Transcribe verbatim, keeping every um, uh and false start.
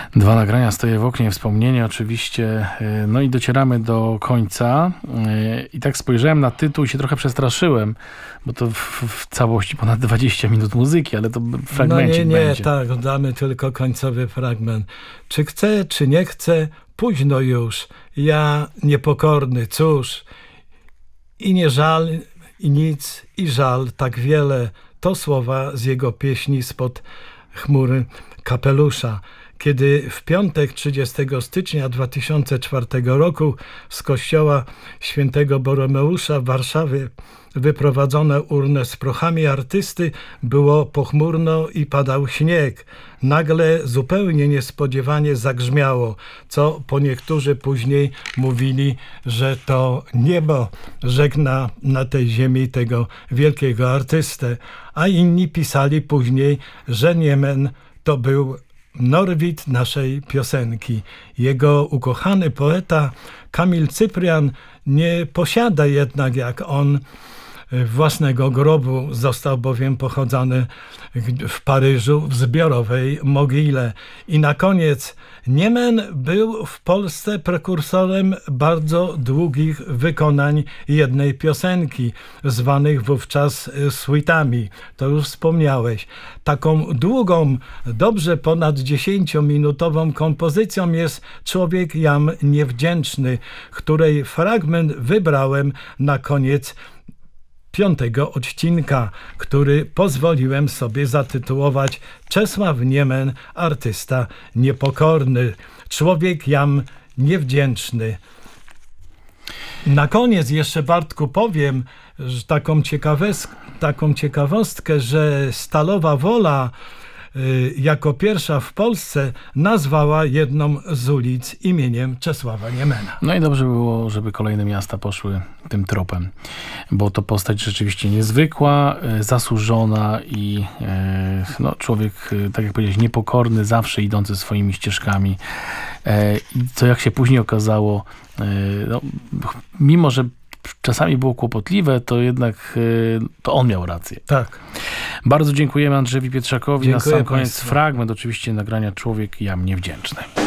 Dwa nagrania, stoję w oknie, wspomnienie oczywiście, no i docieramy do końca i tak spojrzałem na tytuł i się trochę przestraszyłem, bo to w, w całości ponad dwadzieścia minut muzyki, ale to fragmencik No nie, nie, będzie. tak, damy tylko końcowy fragment. Czy chcę, czy nie chcę, późno już, ja niepokorny, cóż, i nie żal, i nic, i żal, tak wiele, to słowa z jego pieśni spod chmury kapelusza. Kiedy w piątek trzydziestego stycznia dwa tysiące czwartego roku z kościoła świętego Boromeusza w Warszawie wyprowadzono urnę z prochami artysty, było pochmurno i padał śnieg. Nagle zupełnie niespodziewanie zagrzmiało, co po niektórzy później mówili, że to niebo żegna na tej ziemi tego wielkiego artystę, a inni pisali później, że Niemen to był Norwid naszej piosenki. Jego ukochany poeta Kamil Cyprian nie posiada jednak jak on własnego grobu, został bowiem pochodzony w Paryżu w zbiorowej mogile. I na koniec Niemen był w Polsce prekursorem bardzo długich wykonań jednej piosenki, zwanych wówczas suitami. To już wspomniałeś. Taką długą, dobrze ponad dziesięciominutową kompozycją jest Człowiek jam niewdzięczny, której fragment wybrałem na koniec piątego odcinka, który pozwoliłem sobie zatytułować Czesław Niemen, artysta niepokorny. Człowiek jam niewdzięczny. Na koniec jeszcze, Bartku, powiem że taką, taką ciekawostkę, że Stalowa Wola y, jako pierwsza w Polsce nazwała jedną z ulic imieniem Czesława Niemena. No i dobrze było, żeby kolejne miasta poszły tym tropem, bo to postać rzeczywiście niezwykła, zasłużona i no, człowiek, tak jak powiedziałeś, niepokorny, zawsze idący swoimi ścieżkami. I co jak się później okazało, no, mimo że czasami było kłopotliwe, to jednak to on miał rację. Tak. Bardzo dziękujemy Andrzejowi Pietrzakowi. Dziękuję Na sam koniec Państwu. fragment oczywiście nagrania Człowiek jam niewdzięczny.